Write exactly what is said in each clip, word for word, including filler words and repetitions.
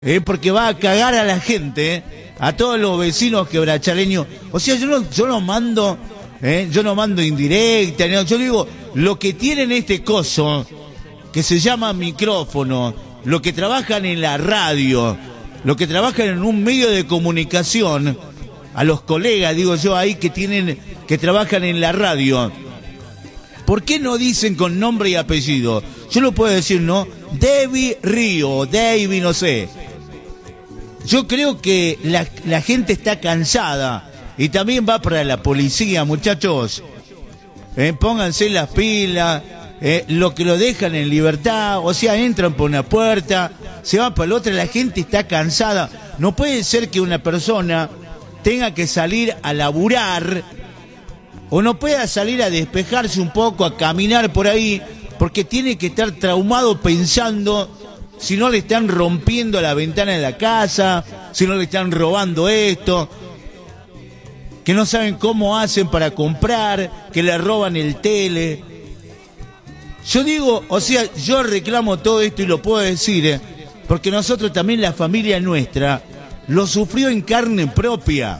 eh, porque va a cagar a la gente, eh, a todos los vecinos quebrachaleños. O sea, yo no, yo no mando, eh, yo no mando indirecta, no, yo digo, lo que tienen este coso, que se llama micrófono, lo que trabajan en la radio, lo que trabajan en un medio de comunicación, a los colegas, digo yo, ahí que tienen, que trabajan en la radio, ¿por qué no dicen con nombre y apellido? Yo lo puedo decir, ¿no? Debbie Río, Debbie, no sé. Yo creo que la, la gente está cansada, y también va para la policía, muchachos. Eh, pónganse las pilas, eh, lo que lo dejan en libertad, o sea, entran por una puerta, se van para la otra, la gente está cansada. No puede ser que una persona tenga que salir a laburar, o no pueda salir a despejarse un poco, a caminar por ahí, porque tiene que estar traumado pensando si no le están rompiendo la ventana de la casa, si no le están robando esto, que no saben cómo hacen para comprar, que le roban el tele. Yo digo, o sea, yo reclamo todo esto y lo puedo decir, ¿eh? Porque nosotros también, la familia nuestra, lo sufrió en carne propia.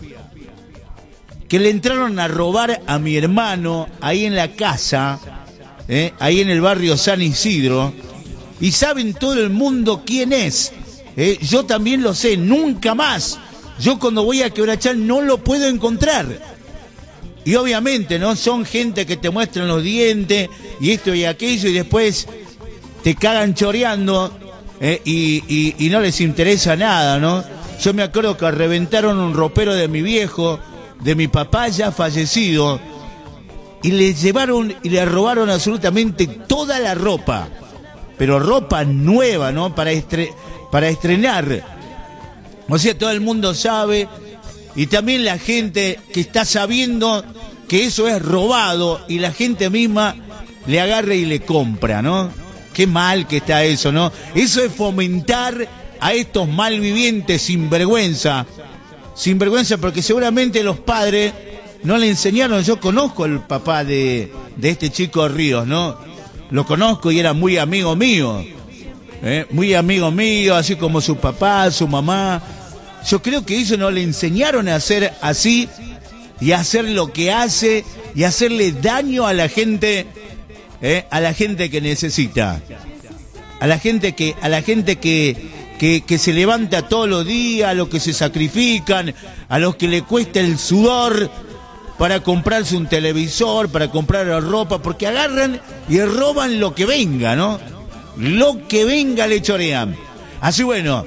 Que le entraron a robar a mi hermano ahí en la casa, ¿eh? Ahí en el barrio San Isidro, y saben todo el mundo quién es, ¿eh? Yo también lo sé, nunca más. Yo cuando voy a Quebrachal no lo puedo encontrar. Y obviamente, ¿no? Son gente que te muestran los dientes y esto y aquello, y después te cagan choreando, ¿eh? y, y, y no les interesa nada, ¿no? Yo me acuerdo que reventaron un ropero de mi viejo, de mi papá ya fallecido, y le llevaron y le robaron absolutamente toda la ropa, pero ropa nueva, ¿no? Para, estre para estrenar. O sea, todo el mundo sabe, y también la gente que está sabiendo que eso es robado, y la gente misma le agarra y le compra, ¿no? Qué mal que está eso, ¿no? Eso es fomentar a estos malvivientes sinvergüenza, sinvergüenza, porque seguramente los padres no le enseñaron. Yo conozco al papá de, de este chico Ríos, ¿no? Lo conozco y era muy amigo mío, ¿eh? Muy amigo mío, así como su papá, su mamá. Yo creo que ellos no le enseñaron a hacer así, y a hacer lo que hace, y hacerle daño a la gente, ¿eh? A la gente que necesita, a la gente que, a la gente que, que, que se levanta todos los días, a los que se sacrifican, a los que le cuesta el sudor para comprarse un televisor, para comprar ropa, porque agarran y roban lo que venga, ¿no? Lo que venga le chorean. Así, bueno,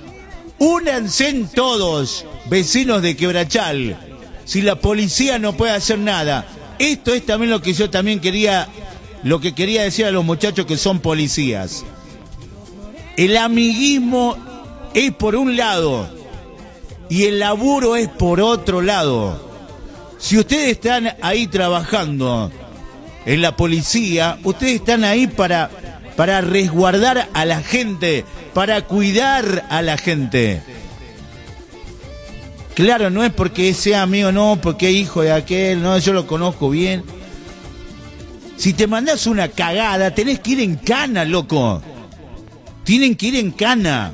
únanse en todos, vecinos de Quebrachal. Si la policía no puede hacer nada, esto es también lo que yo también quería, lo que quería decir a los muchachos que son policías. El amiguismo es por un lado y el laburo es por otro lado. Si ustedes están ahí trabajando en la policía, ustedes están ahí para, para resguardar a la gente, para cuidar a la gente. Claro, no es porque sea amigo, no, porque es hijo de aquel, no, yo lo conozco bien. Si te mandás una cagada, tenés que ir en cana, loco. Tienen que ir en cana.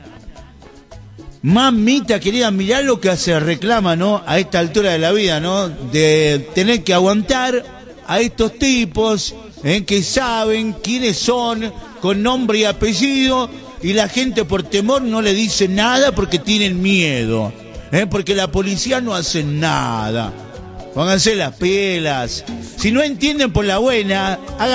Mamita querida, mirá lo que se reclama, ¿no? A esta altura de la vida, ¿no? De tener que aguantar a estos tipos, ¿eh? Que saben quiénes son, con nombre y apellido, y la gente por temor no le dice nada porque tienen miedo, ¿eh? Porque la policía no hace nada. Pónganse las pilas. Si no entienden por la buena, hagan